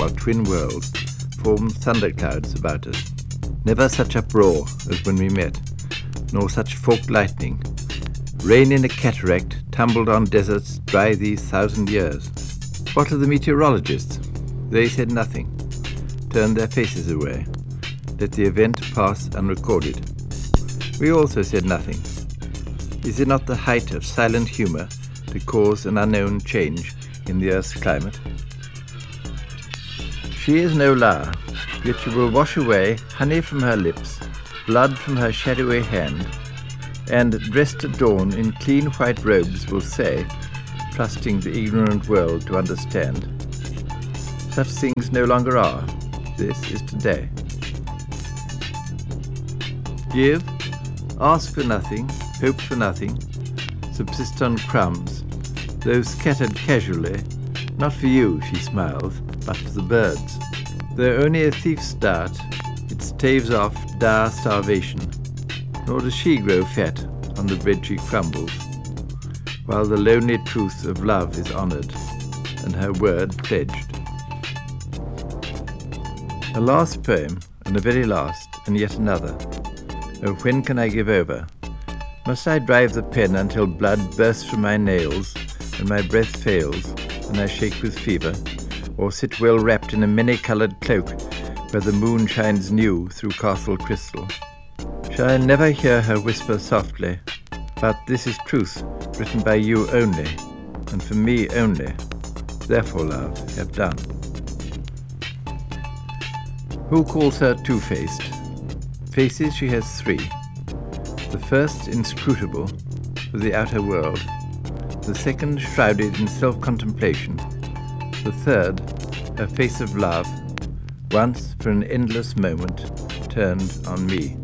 while twin worlds formed thunderclouds about us. Never such uproar as when we met, nor such forked lightning. Rain in a cataract tumbled on deserts dry these 1,000 years. What of the meteorologists? They said nothing, turned their faces away, let the event pass unrecorded. We also said nothing. Is it not the height of silent humour to cause an unknown change in the earth's climate? She is no liar, yet she will wash away honey from her lips, blood from her shadowy hand, and dressed at dawn in clean white robes will say, trusting the ignorant world to understand, such things no longer are. This is today. Give, ask for nothing, hope for nothing, subsist on crumbs, those scattered casually, not for you, she smiles, but for the birds. Though only a thief's dart, it staves off dire starvation, nor does she grow fat on the bread she crumbles, while the lonely truth of love is honoured, and her word pledged. A last poem, and a very last, and yet another. Oh, when can I give over? Must I drive the pen until blood bursts from my nails, and my breath fails, and I shake with fever, or sit well wrapped in a many-coloured cloak, where the moon shines new through castle crystal? Shall I never hear her whisper softly, but this is truth, written by you only, and for me only, therefore, love, have done. Who calls her two-faced? Faces she has three. The first inscrutable, for the outer world. The second shrouded in self-contemplation. The third, a face of love, once for an endless moment turned on me.